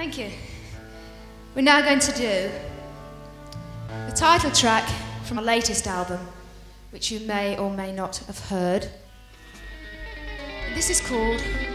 Thank you. We're now going to do the title track from our latest album, which you may or may not have heard. This is called